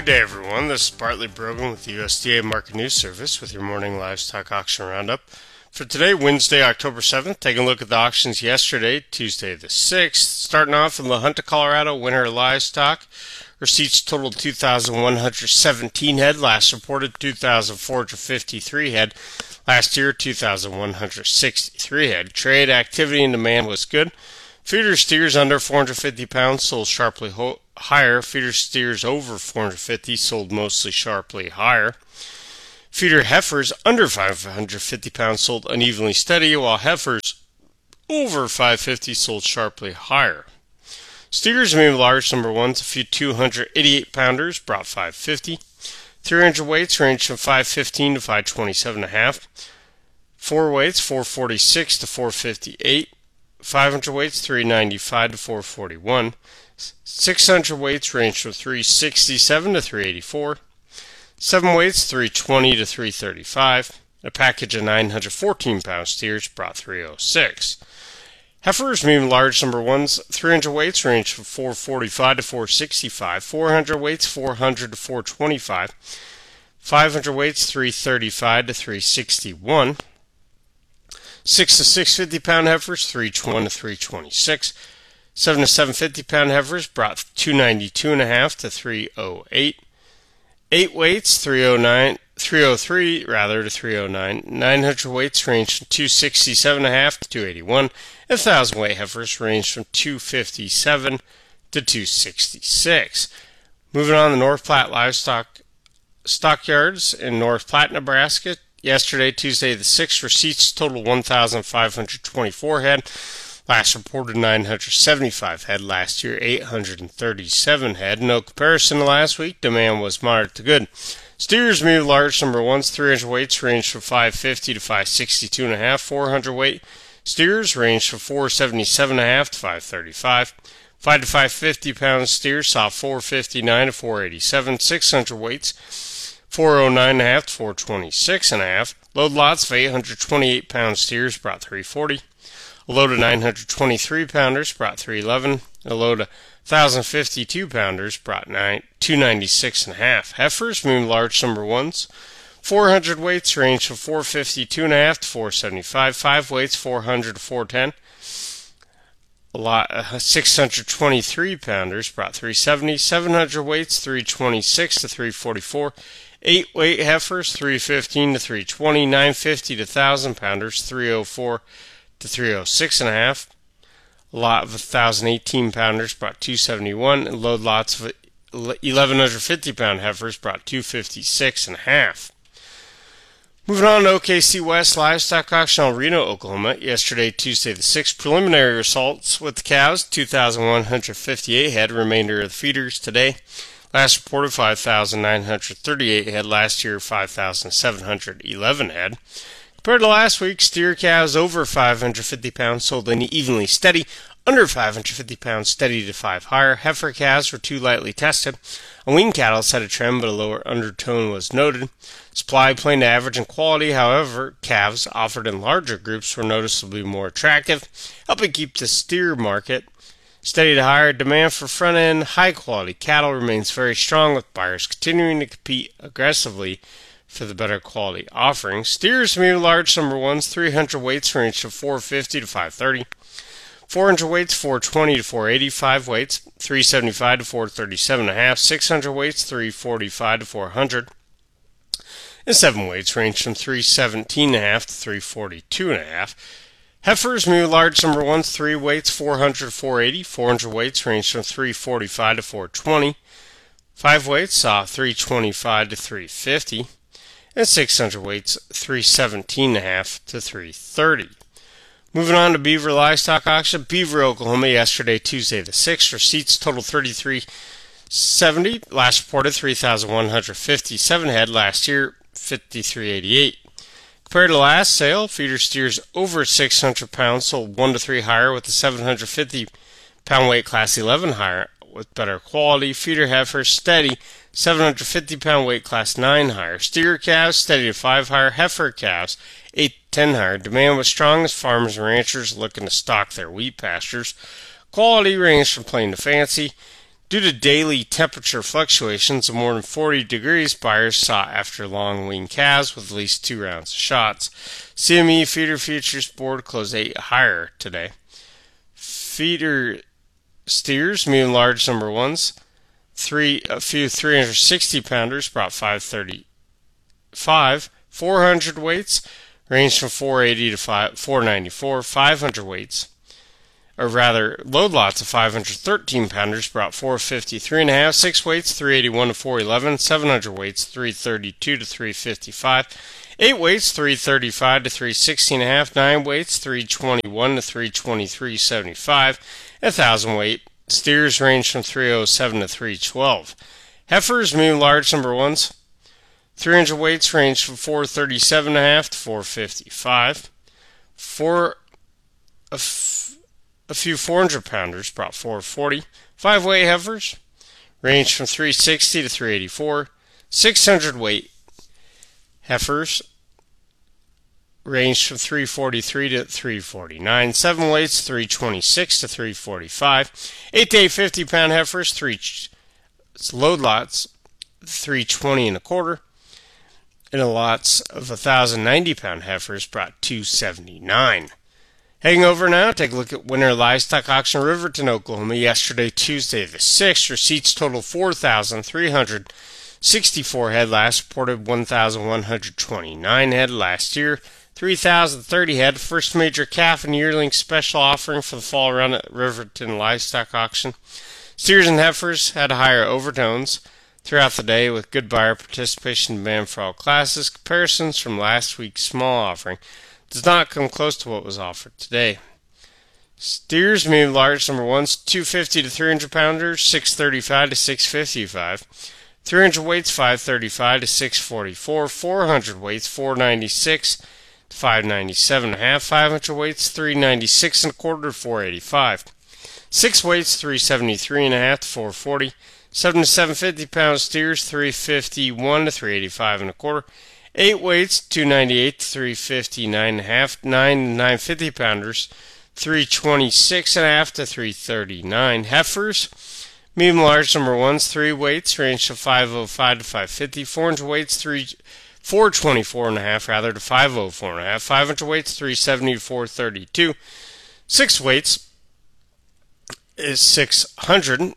Good day, everyone. This is Bartley Brogan with the USDA Market News Service with your morning livestock auction roundup. For today, Wednesday, October 7th, taking a look at the auctions yesterday, Tuesday the 6th. Starting off in La Junta, Colorado, winter livestock. Receipts totaled 2,117 head. Last reported 2,453 head. Last year, 2,163 head. Trade activity and demand was good. Feeder steers under 450 pounds sold sharply higher. Feeder steers over 450 sold mostly sharply higher. Feeder heifers under 550 pounds sold unevenly steady, while heifers over 550 sold sharply higher. Steers, medium large, number ones, a few 288 pounders brought 550. 300 weights range from 515 to 527.5. 4 weights 446 to 458. 500 weights 395 to 441. 600 weights range from 367 to 384. 7 weights 320 to 335. A package of 914 pound steers brought 306. Heifers, medium large, number ones, 300 weights range from 445 to 465. 400 weights 400 to 425. 500 weights 335 to 361. 6 to 650 pound heifers 321 to 326. 7 to 750 pound heifers brought 292.5 to 308. 8 weights 303 to 309. 900 weights range from 267.5 to 281. And 1,000 weight heifers range from 257 to 266. Moving on, the North Platte livestock stockyards in North Platte, Nebraska. Yesterday, Tuesday the 6th, receipts total 1,524 head. Last reported 975 head. Last year, 837 head. No comparison to last week. Demand was moderate to good. Steers, medium large, number ones, 300 weights range from 550 to 562.5. 400 weight steers range from 477.5 to 535. 5 to 550 pound steers saw 459 to 487. 600 weights 409.5 to 426.5. Load lots of 828 pound steers brought 340. A load of 923 pounders brought 311. A load of 1,052 pounders brought 296.5. Heifers, medium large, number ones, 400 weights range from 452.5 to 475. 5 weights 400 to 410. A lot 623 pounders brought 370. 700 weights 326 to 344. 8 weight heifers 315 to 320. 950 to 1,000 pounders 304 to 306.5. A lot of 1,018 pounders brought 271, and load lots of 1,150 pound heifers brought 256.5. Moving on to OKC West livestock auction in Reno, Oklahoma. Yesterday, Tuesday the 6th, preliminary results with the cows, 2,158 head. Remainder of the feeders today. Last reported 5,938 head. Last year, 5,711 head. Compared to last week, steer cows over 550 pounds sold unevenly steady, under 550 pounds steady to 5 higher. Heifer calves were too lightly tested. Wean cattle set a trend, but a lower undertone was noted. Supply plain to average in quality, however, calves offered in larger groups were noticeably more attractive, helping keep the steer market steady to higher. Demand for front-end, high-quality cattle remains very strong, with buyers continuing to compete aggressively for the better quality offerings. Steers, medium large, number ones, 300 weights range from 450 to 530. 400 weights 420 to 480. 5 weights 375 to 437.5. 600 weights 345 to 400. And 7 weights range from 317.5 to 342.5. Heifers, medium large, number ones, 3 weights 400 to 480. 400 weights range from 345 to 420. 5 weights saw 325 to 350. And 600 weights 317.5 to 330. Moving on to Beaver livestock auction, Beaver, Oklahoma. Yesterday, Tuesday the 6th, receipts total 3,370. Last reported 3,157 head. Last year, 5,388. Compared to last sale, feeder steers over 600 pounds sold 1 to 3 higher, with the 750 pound weight class 11 higher with better quality. Feeder heifers steady 750 pound weight class 9 higher. Steer calves steady to 5 higher. Heifer calves 8 to 10 higher. Demand was strong as farmers and ranchers looking to stock their wheat pastures. Quality ranged from plain to fancy. Due to daily temperature fluctuations of more than 40 degrees, buyers sought after long weaned calves with at least 2 rounds of shots. CME feeder futures board closed 8 higher today. Feeder steers, medium large number ones, a few 360 pounders brought 535. 400 weights ranged from 480 to 494. 500 weights, or rather, load lots of 513 pounders brought 450, 3.5, 6 weights, 381 to 411, 700 weights, 332 to 355, 8 weights, 335 to 316.5, 9 weights, 321 to 323.75, 1,000 weight. Steers range from 307 to 312. Heifers, medium large number ones, 300 weights range from 437.5 to 455. A few 400 pounders brought 440. 5 weight heifers ranged from 360 to 384. 600 weight heifers ranged from 343 to 349. 7 weights 326 to 345. 8 to 850 pound heifers, load lots 320 and a quarter. And the lots of 1,090 pound heifers brought 279. Heading over now, take a look at winter livestock auction in Riverton, Oklahoma. Yesterday, Tuesday the 6th, receipts totaled 4,364 head. Last reported 1,129 head. Last year, 3,030 head. First major calf and yearling special offering for the fall run at Riverton Livestock Auction. Steers and heifers had higher overtones throughout the day with good buyer participation demand for all classes. Comparisons from last week's small offering does not come close to what was offered today. Steers, medium large number ones, 250 to 300 pounders, 635 to 655. 300 weights, 535 to 644. 400 weights, 496 to 597.5. 500 weights, 396 and a quarter to 485. 6 weights, 373.5 to 440. 7 to 750 pound steers, 351 to 385 and a quarter. 8 weights, 298 to 359.5. 9 to 950 pounders, 326.5 to 339. Heifers, medium large number ones, 3 weights, range from 505 to 550. 400 weights, 424.5 rather to 504.5. 500 weights, 370 to 432. 6 weights is 600.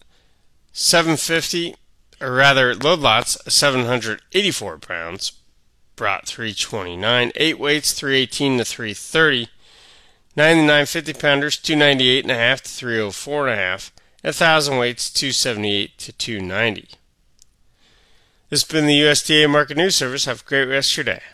750, or rather, load lots, 784 pounds, brought 329. 8 weights, 318 to 330. 9 to 950 pounders, 298.5 to 304.5. 1,000 weights, 278 to 290. This has been the USDA Market News Service. Have a great rest of your day.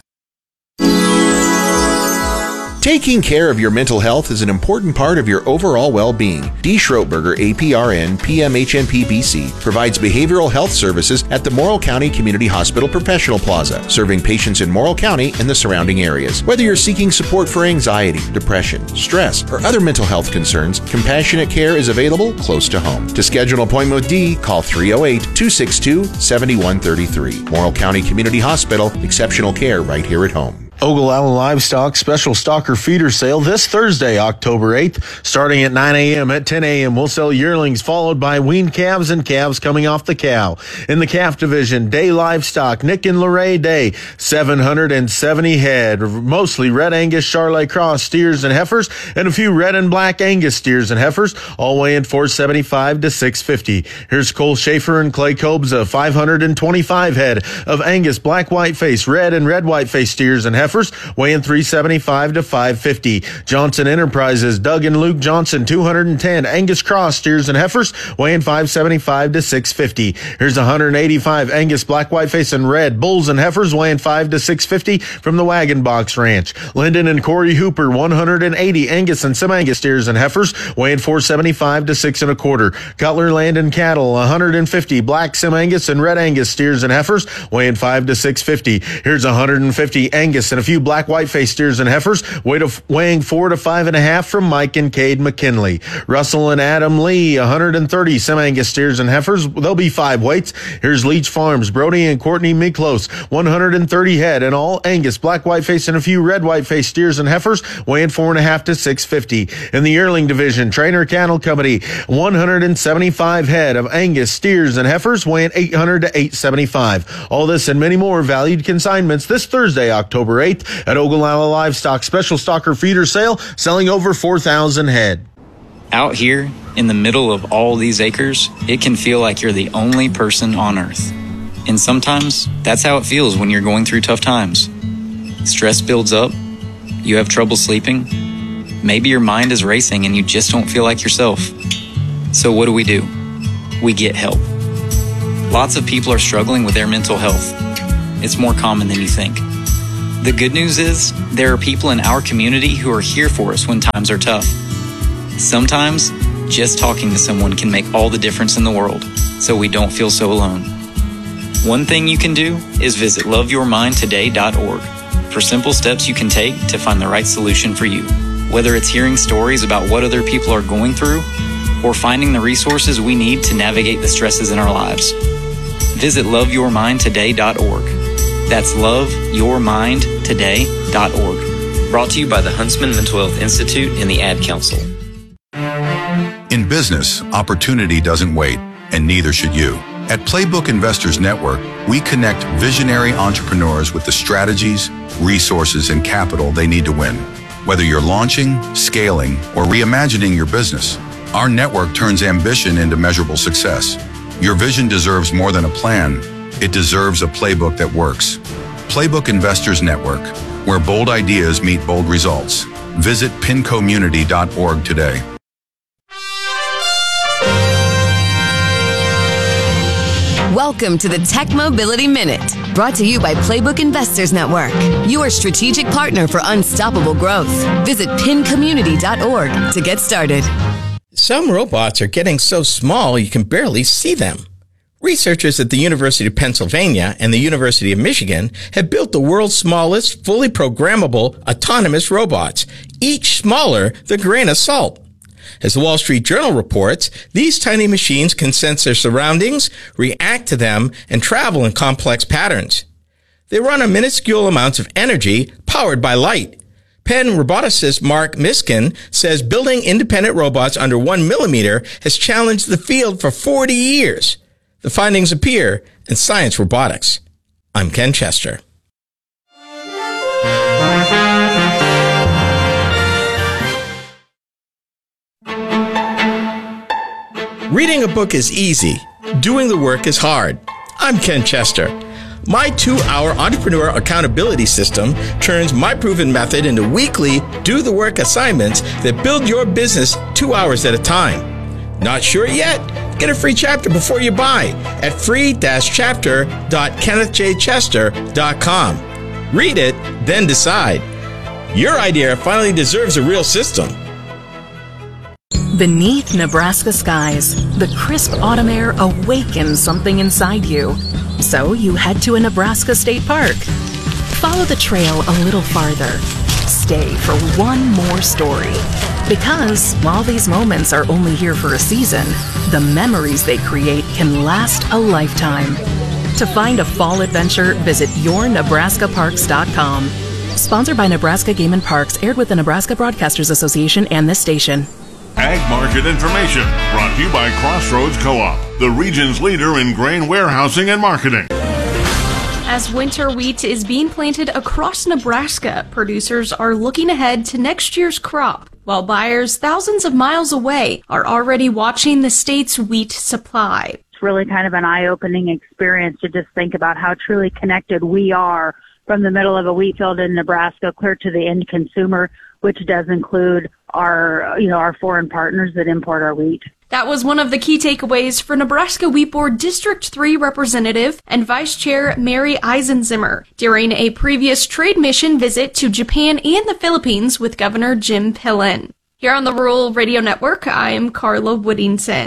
Taking care of your mental health is an important part of your overall well-being. D. Schroetberger, APRN, PMHNP, BC, provides behavioral health services at the Morrill County Community Hospital Professional Plaza, serving patients in Morrill County and the surrounding areas. Whether you're seeking support for anxiety, depression, stress, or other mental health concerns, compassionate care is available close to home. To schedule an appointment with D, call 308-262-7133. Morrill County Community Hospital, exceptional care right here at home. Ogallala Livestock Special Stocker Feeder Sale this Thursday, October 8th, starting at 9 a.m. At 10 a.m., we'll sell yearlings, followed by weaned calves and calves coming off the cow. In the calf division, Day Livestock, Nick and Lorraine Day, 770 head, mostly red Angus Charolais Cross steers and heifers, and a few red and black Angus steers and heifers, all weighing 475 to 650. Here's Cole Schaefer and Clay Kobza, 525 head of Angus black white face, red and red white face steers and heifers, weighing 375 to 550. Johnson Enterprises, Doug and Luke Johnson, 210 Angus Cross steers and heifers, weighing 575 to 650. Here's 185 Angus black white face and red bulls and heifers, weighing 5 to 650 from the Wagon Box Ranch. Lyndon and Corey Hooper, 180 Angus and some Angus steers and heifers, weighing 475 to 6 and a quarter. Cutler Land and Cattle, 150 black Sim Angus and red Angus steers and heifers, weighing 5 to 650. Here's 150 Angus and a few black white-faced steers and heifers, weighing 4 to 5.5 from Mike and Cade McKinley. Russell and Adam Lee, 130 Sem-Angus steers and heifers. There'll be 5 weights. Here's Leach Farms, Brody and Courtney Miklos, 130 head, and all Angus, black white-faced, and a few red white-faced steers and heifers, weighing 4.5 to 650. In the yearling division, Trainer Cattle Company, 175 head of Angus steers and heifers, weighing 800 to 875. All this and many more valued consignments this Thursday, October 8th at Ogallala Livestock Special Stalker Feeder Sale, selling over 4,000 head. Out here, in the middle of all these acres, it can feel like you're the only person on earth. And sometimes, that's how it feels when you're going through tough times. Stress builds up, you have trouble sleeping, maybe your mind is racing and you just don't feel like yourself. So what do? We get help. Lots of people are struggling with their mental health. It's more common than you think. The good news is, there are people in our community who are here for us when times are tough. Sometimes, just talking to someone can make all the difference in the world, so we don't feel so alone. One thing you can do is visit loveyourmindtoday.org for simple steps you can take to find the right solution for you. Whether it's hearing stories about what other people are going through, or finding the resources we need to navigate the stresses in our lives. Visit loveyourmindtoday.org. That's loveyourmindtoday.org. Brought to you by the Huntsman Mental Health Institute and the Ad Council. In business, opportunity doesn't wait, and neither should you. At Playbook Investors Network, we connect visionary entrepreneurs with the strategies, resources, and capital they need to win. Whether you're launching, scaling, or reimagining your business, our network turns ambition into measurable success. Your vision deserves more than a plan. It deserves a playbook that works. Playbook Investors Network, where bold ideas meet bold results. Visit pincommunity.org today. Welcome to the Tech Mobility Minute, brought to you by Playbook Investors Network, your strategic partner for unstoppable growth. Visit pincommunity.org to get started. Some robots are getting so small you can barely see them. Researchers at the University of Pennsylvania and the University of Michigan have built the world's smallest, fully programmable, autonomous robots, each smaller than a grain of salt. As the Wall Street Journal reports, these tiny machines can sense their surroundings, react to them, and travel in complex patterns. They run on minuscule amounts of energy powered by light. Penn roboticist Mark Miskin says building independent robots under 1 millimeter has challenged the field for 40 years. The findings appear in Science Robotics. I'm Ken Chester. Reading a book is easy. Doing the work is hard. I'm Ken Chester. My 2-hour entrepreneur accountability system turns my proven method into weekly do-the-work assignments that build your business 2 hours at a time. Not sure yet? Get a free chapter before you buy at free-chapter.kennethjchester.com. Read it, then decide. Your idea finally deserves a real system. Beneath Nebraska skies, the crisp autumn air awakens something inside you. So you head to a Nebraska state park. Follow the trail a little farther. Stay for one more story. Because while these moments are only here for a season, the memories they create can last a lifetime. To find a fall adventure, visit yournebraskaparks.com. Sponsored by Nebraska Game and Parks, aired with the Nebraska Broadcasters Association and this station. Ag Market Information, brought to you by Crossroads Co-op, the region's leader in grain warehousing and marketing. As winter wheat is being planted across Nebraska, producers are looking ahead to next year's crop, while buyers thousands of miles away are already watching the state's wheat supply. It's really kind of an eye-opening experience to just think about how truly connected we are from the middle of a wheat field in Nebraska clear to the end consumer, which does include our foreign partners that import our wheat. That was one of the key takeaways for Nebraska Wheat Board District 3 Representative and Vice Chair Mary Eisenzimmer during a previous trade mission visit to Japan and the Philippines with Governor Jim Pillen. Here on the Rural Radio Network, I'm Carla Woodington.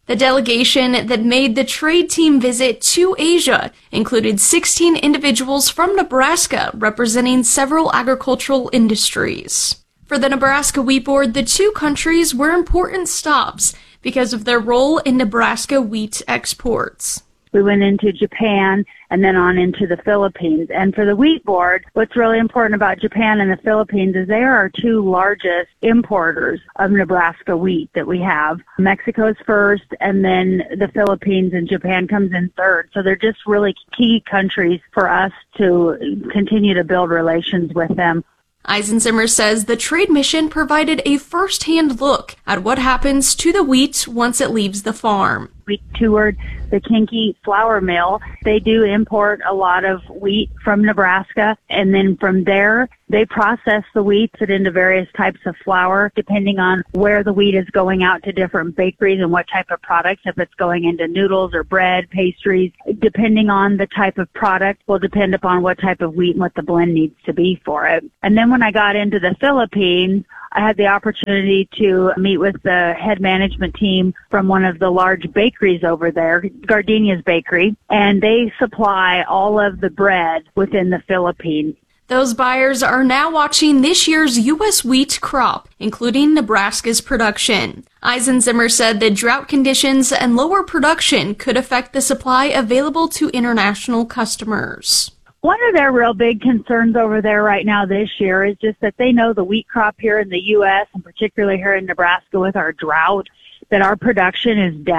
The delegation that made the trade team visit to Asia included 16 individuals from Nebraska representing several agricultural industries. For the Nebraska Wheat Board, the two countries were important stops because of their role in Nebraska wheat exports. We went into Japan and then on into the Philippines. And for the Wheat Board, what's really important about Japan and the Philippines is they are our two largest importers of Nebraska wheat that we have. Mexico's first, and then the Philippines and Japan comes in third. So they're just really key countries for us to continue to build relations with them. Eisensimmer says the trade mission provided a first-hand look at what happens to the wheat once it leaves the farm. We toured the Kinky flour mill. They do import a lot of wheat from Nebraska, and then from there, they process the wheat, put it into various types of flour, depending on where the wheat is going out to different bakeries and what type of products, if it's going into noodles or bread, pastries. Depending on the type of product will depend upon what type of wheat and what the blend needs to be for it. And then when I got into the Philippines, I had the opportunity to meet with the head management team from one of the large bakeries over there, Gardenia's Bakery, and they supply all of the bread within the Philippines. Those buyers are now watching this year's U.S. wheat crop, including Nebraska's production. Eisensimmer said that drought conditions and lower production could affect the supply available to international customers. One of their real big concerns over there right now this year is just that they know the wheat crop here in the U.S., and particularly here in Nebraska with our drought, that our production is down.